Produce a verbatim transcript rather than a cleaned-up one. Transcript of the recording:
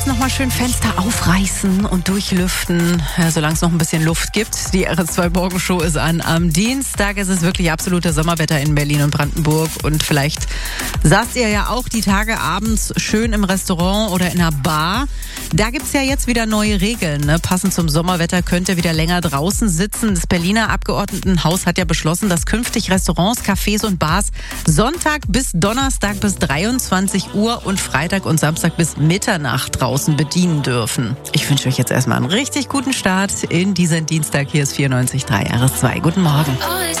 Nochmal schön Fenster aufreißen und durchlüften, ja, solange es noch ein bisschen Luft gibt. Die R S zwei Morgenshow ist an. Am Dienstag ist es wirklich absolute Sommerwetter in Berlin und Brandenburg. Und vielleicht saßt ihr ja auch die Tage abends schön im Restaurant oder in einer Bar. Da gibt's ja jetzt wieder neue Regeln. Ne? Passend zum Sommerwetter könnt ihr wieder länger draußen sitzen. Das Berliner Abgeordnetenhaus hat ja beschlossen, dass künftig Restaurants, Cafés und Bars Sonntag bis Donnerstag bis dreiundzwanzig Uhr und Freitag und Samstag bis Mitternacht draußen bedienen dürfen. Ich wünsche euch jetzt erstmal einen richtig guten Start in diesen Dienstag. Hier ist vierundneunzig Komma drei R S zwei. Guten Morgen.